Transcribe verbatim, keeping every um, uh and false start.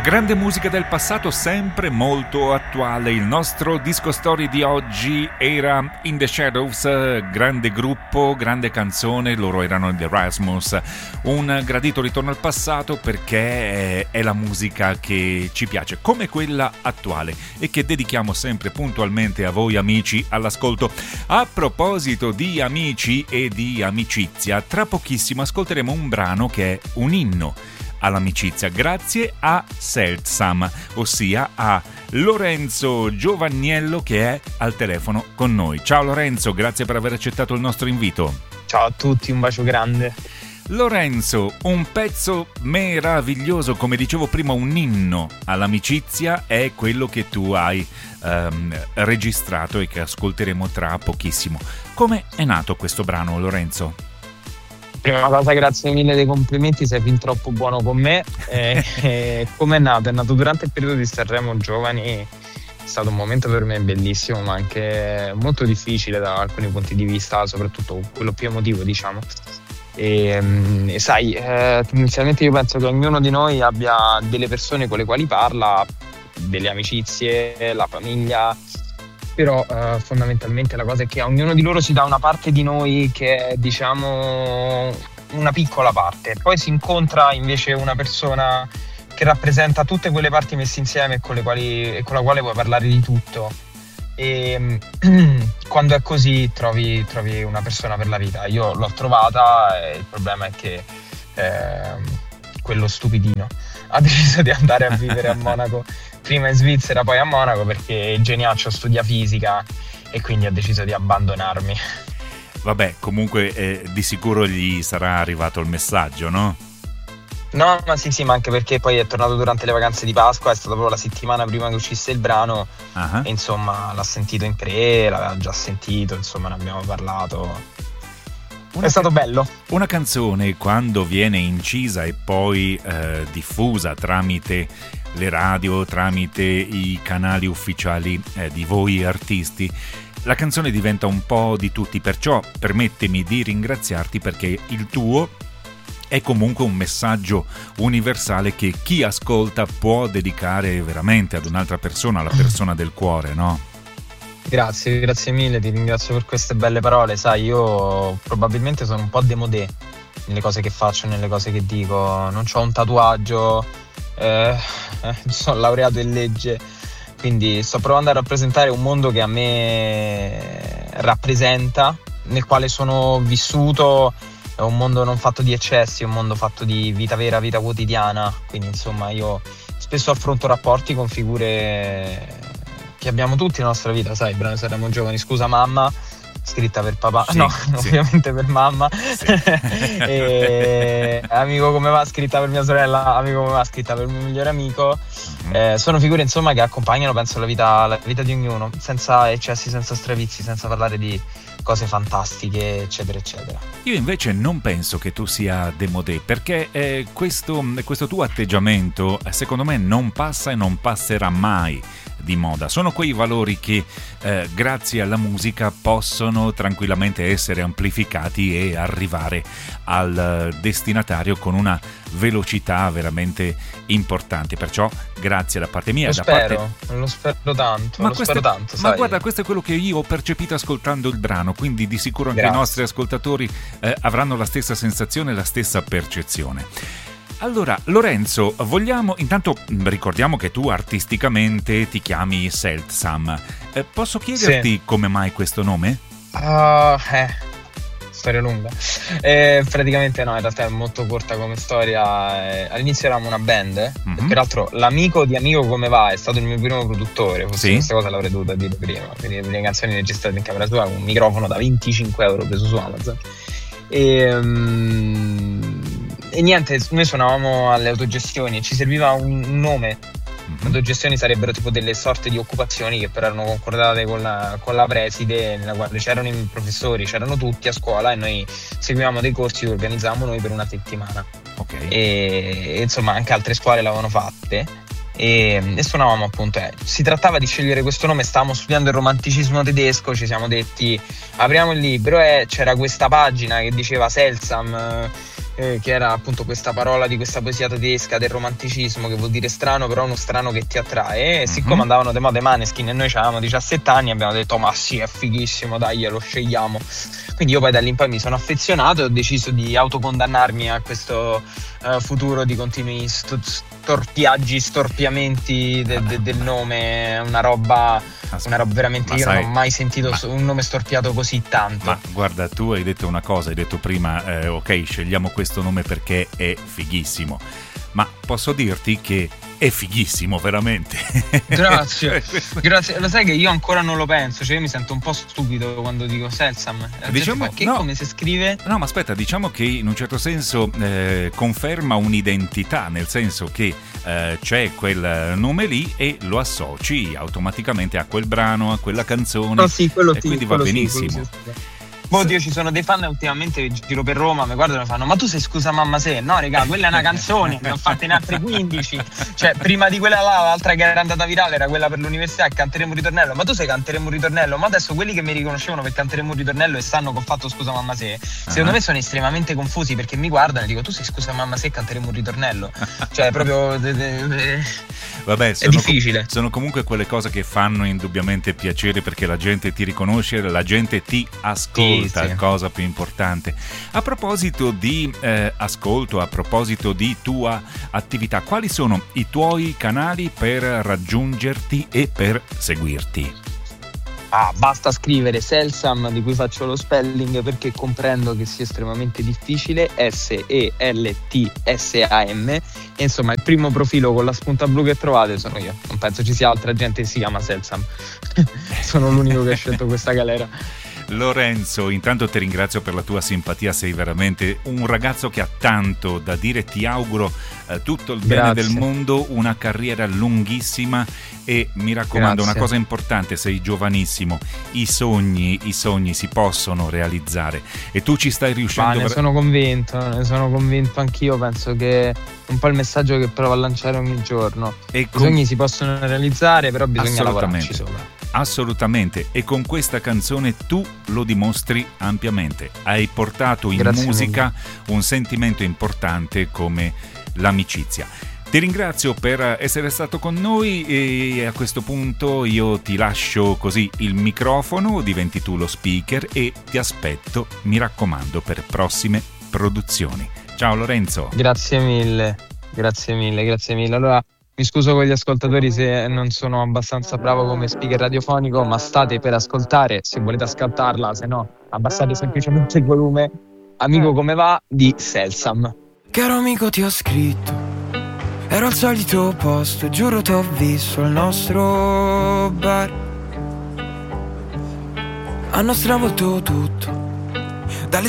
Grande musica del passato, sempre molto attuale. Il nostro disco story di oggi era In The Shadows, grande gruppo, grande canzone. Loro erano gli Erasmus. Un gradito ritorno al passato perché è la musica che ci piace, come quella attuale, e che dedichiamo sempre puntualmente a voi amici all'ascolto. A proposito di amici e di amicizia, tra pochissimo ascolteremo un brano che è un inno all'amicizia, grazie a Seltsam, ossia a Lorenzo Giovanniello, che è al telefono con noi. Ciao Lorenzo, grazie per aver accettato il nostro invito. Ciao a tutti, un bacio grande. Lorenzo, un pezzo meraviglioso, come dicevo prima, un inno all'amicizia, è quello che tu hai ehm, registrato e che ascolteremo tra pochissimo. Come è nato questo brano, Lorenzo? Prima cosa, grazie mille dei complimenti, sei fin troppo buono con me. E, e come è nato? È nato durante il periodo di Sanremo Giovani, è stato un momento per me bellissimo, ma anche molto difficile da alcuni punti di vista, soprattutto quello più emotivo, diciamo. E, e sai, eh, inizialmente io penso che ognuno di noi abbia delle persone con le quali parla, delle amicizie, la famiglia. Però eh, fondamentalmente la cosa è che a ognuno di loro si dà una parte di noi che è, diciamo, una piccola parte. Poi si incontra invece una persona che rappresenta tutte quelle parti messe insieme e con le quali, e con la quale puoi parlare di tutto. E quando è così trovi, trovi una persona per la vita. Io l'ho trovata e il problema è che eh, quello stupidino ha deciso di andare a vivere a Monaco, prima in Svizzera poi a Monaco, perché il geniaccio studia fisica e quindi ha deciso di abbandonarmi. Vabbè, comunque eh, di sicuro gli sarà arrivato il messaggio, no? No, ma sì sì, ma anche perché poi è tornato durante le vacanze di Pasqua, è stata proprio la settimana prima che uscisse il brano. Uh-huh. E insomma l'ha sentito in pre, l'aveva già sentito, insomma ne abbiamo parlato. Una è stato can- bello. Una canzone, quando viene incisa e poi eh, diffusa tramite le radio, tramite i canali ufficiali eh, di voi artisti, la canzone diventa un po' di tutti, perciò permettimi di ringraziarti, perché il tuo è comunque un messaggio universale che chi ascolta può dedicare veramente ad un'altra persona, alla persona del cuore, no? Grazie, grazie mille, ti ringrazio per queste belle parole. Sai, io probabilmente sono un po' démodé nelle cose che faccio, nelle cose che dico. Non c'ho un tatuaggio, eh, eh, sono laureato in legge, quindi sto provando a rappresentare un mondo che a me rappresenta, nel quale sono vissuto. È un mondo non fatto di eccessi, è un mondo fatto di vita vera, vita quotidiana. Quindi insomma io spesso affronto rapporti con figure che abbiamo tutti nella nostra vita, sai, brano Saremo Giovani, scusa mamma, scritta per papà, sì, no, sì. Ovviamente per mamma, sì. E amico come va, scritta per mia sorella, amico come va, scritta per il mio migliore amico. Mm-hmm. Eh, sono figure insomma che accompagnano, penso, la vita, la vita di ognuno, senza eccessi, senza stravizi, senza parlare di cose fantastiche, eccetera eccetera. Io invece non penso che tu sia démodé, perché eh, questo, questo tuo atteggiamento secondo me non passa e non passerà mai di moda. Sono quei valori che eh, grazie alla musica possono tranquillamente essere amplificati e arrivare al destinatario con una velocità veramente importante. Perciò grazie da parte mia. Lo da spero, parte... lo spero tanto, ma lo questo, spero tanto. Ma sai. guarda, questo è quello che io ho percepito ascoltando il brano, quindi di sicuro anche Grazie. I nostri ascoltatori eh, avranno la stessa sensazione, la stessa percezione. Allora, Lorenzo, vogliamo intanto ricordiamo che tu artisticamente ti chiami Seltsam. Eh, posso chiederti sì. come mai questo nome? Uh, eh, storia lunga. Eh, praticamente no, in realtà è molto corta come storia. Eh, all'inizio eravamo una band, mm-hmm. Peraltro l'amico di Amico Come Va è stato il mio primo produttore, forse sì. Questa cosa l'avrei dovuta dire prima. Quindi le prime canzoni registrate in camera sua con un microfono da venticinque euro preso su Amazon. E... Um, E niente, noi suonavamo alle autogestioni e ci serviva un, un nome. Mm-hmm. Autogestioni sarebbero tipo delle sorte di occupazioni che però erano concordate con la, con la preside, nella quale c'erano i professori, c'erano tutti a scuola e noi seguivamo dei corsi che organizzavamo noi per una settimana. Okay. E, e insomma anche altre scuole l'avevano fatte e, e suonavamo appunto. Eh. Si trattava di scegliere questo nome, stavamo studiando il romanticismo tedesco, ci siamo detti apriamo il libro e c'era questa pagina che diceva Seltsam. eh, che era appunto questa parola di questa poesia tedesca del romanticismo, che vuol dire strano, però uno strano che ti attrae. E mm-hmm. siccome andavano de moda i Maneskin e noi avevamo diciassette anni, abbiamo detto ma sì, è fighissimo, dai, lo scegliamo. Quindi io poi da lì in poi mi sono affezionato e ho deciso di autocondannarmi a questo uh, futuro di continui st- storpiaggi, storpiamenti de- de- del nome, una roba, una roba veramente, io sai, non ho mai sentito ma, un nome storpiato così tanto. Ma guarda, tu hai detto una cosa, hai detto prima, eh, ok, scegliamo questo nome perché è fighissimo, ma posso dirti che è fighissimo veramente. Grazie, grazie. Lo sai che io ancora non lo penso, cioè io mi sento un po' stupido quando dico Selsam. Diciamo che no, come si scrive? No, ma aspetta, diciamo che in un certo senso eh, conferma un'identità, nel senso che eh, c'è quel nome lì e lo associ automaticamente a quel brano, a quella canzone. No, sì, quello e sì, quindi quello va sì, benissimo. Oddio, ci sono dei fan ultimamente che giro per Roma, mi guardano e fanno ma tu sei Scusa mamma se? No regà, quella è una canzone, ne ho fatte in altre quindici, cioè prima di quella là l'altra che era andata virale era quella per l'università, Canteremo un ritornello, ma tu sei Canteremo un ritornello, ma adesso quelli che mi riconoscevano per Canteremo un ritornello e sanno che ho fatto Scusa mamma se, secondo uh-huh. me sono estremamente confusi, perché mi guardano e dico tu sei Scusa mamma se, Canteremo un ritornello, cioè proprio vabbè, sono, è difficile. Sono comunque quelle cose che fanno indubbiamente piacere, perché la gente ti riconosce, la gente ti ascolta, sì, sì. Cosa più importante. A proposito di eh, ascolto, a proposito di tua attività, quali sono i tuoi canali per raggiungerti e per seguirti? Ah, basta scrivere Selsam, di cui faccio lo spelling perché comprendo che sia estremamente difficile, S E L T S A M, e insomma il primo profilo con la spunta blu che trovate sono io, non penso ci sia altra gente che si chiama Selsam. Sono l'unico che ha scelto questa galera. Lorenzo, intanto ti ringrazio per la tua simpatia, sei veramente un ragazzo che ha tanto da dire, ti auguro eh, tutto il bene Grazie. del mondo, una carriera lunghissima e mi raccomando, Grazie. una cosa importante, sei giovanissimo, i sogni, i sogni si possono realizzare e tu ci stai riuscendo. Ma ne ver- sono convinto, ne sono convinto anch'io, penso che è un po' il messaggio che provo a lanciare ogni giorno. E I con... sogni si possono realizzare, però bisogna lavorarci sopra. Assolutamente, e con questa canzone tu lo dimostri ampiamente. Hai portato in Grazie musica mille. Un sentimento importante come l'amicizia. Ti ringrazio per essere stato con noi e a questo punto io ti lascio così il microfono, diventi tu lo speaker e ti aspetto, mi raccomando, per prossime produzioni. Ciao Lorenzo. Grazie mille, grazie mille, grazie mille. Allora mi scuso con gli ascoltatori se non sono abbastanza bravo come speaker radiofonico, ma state per ascoltare, se volete ascoltarla, se no abbassate semplicemente il volume. Amico come va di Selsam. Caro amico ti ho scritto, ero al solito posto, giuro t'ho visto al nostro bar. Hanno stravolto tutto,